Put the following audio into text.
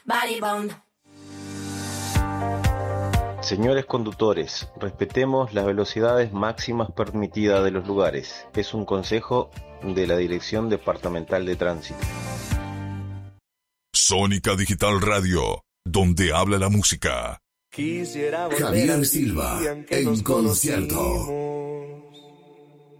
Señores conductores, respetemos las velocidades máximas permitidas de los lugares. Es un consejo de la Dirección Departamental de Tránsito. Sónica Digital Radio, donde habla la música. Javier Silva en concierto.